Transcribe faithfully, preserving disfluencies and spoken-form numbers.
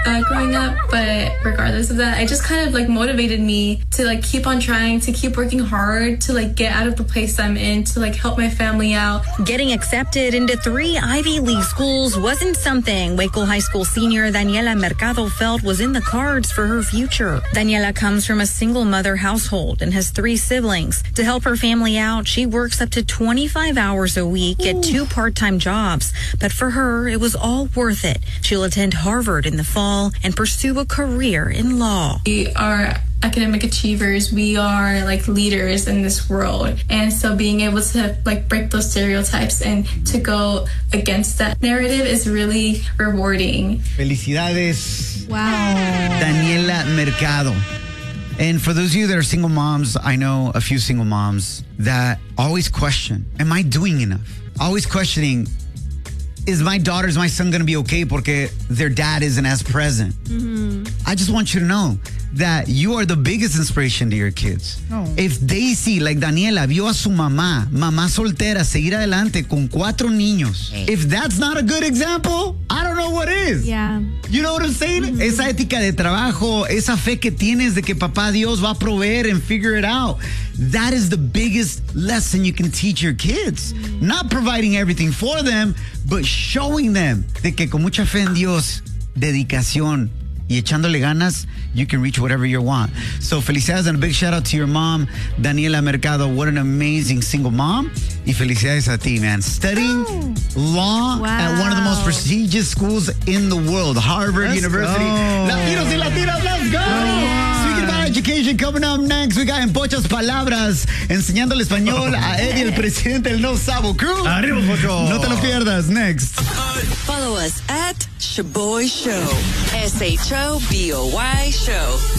uh, growing up, but regardless of that, it just kind of like motivated me to like keep on trying, to keep working hard, to like get out of the place I'm in, to like help my family out. Getting accepted into three Ivy League schools wasn't something Waco High School senior Daniela Mercado felt was in the cards for her future. Daniela comes from a single mother household and has three siblings. To help her family out, she works up to twenty-five hours a week at two part-time jobs. But for her, it was all worth it. She'll attend Harvard in the fall and pursue a career in law. We are academic achievers. We are like leaders in this world. And so being able to like break those stereotypes and to go against that narrative is really rewarding. Felicidades. Wow. Daniela Mercado. And for those of you that are single moms, I know a few single moms that always question, am I doing enough? Always questioning, is my daughter, is my son going to be okay porque their dad isn't as present? Mm-hmm. I just want you to know that you are the biggest inspiration to your kids. Oh. If Daisy, like Daniela, vio a su mamá, mamá soltera, seguir adelante con cuatro niños. Hey. If that's not a good example, I don't know what is. Yeah. You know what I'm saying? Mm-hmm. Esa ética de trabajo, esa fe que tienes de que papá Dios va a proveer and figure it out. That is the biggest lesson you can teach your kids. Mm-hmm. Not providing everything for them, but showing them de que con mucha fe en Dios, dedicación y echándole ganas, you can reach whatever you want. So felicidades and a big shout out to your mom, Daniela Mercado. What an amazing single mom. Y felicidades a ti, man. Studying oh. law wow. at one of the most prestigious schools in the world, Harvard let's University. Go. Latinos y Latinas, let's go! Oh. Speaking about education, coming up next, we got En Pochas Palabras, enseñando el español a Eddie, el presidente del No Sabo Crew. Arriba, Pocho. No te lo pierdas. Next. Follow us at Shaboy Show. S H O B O Y Show.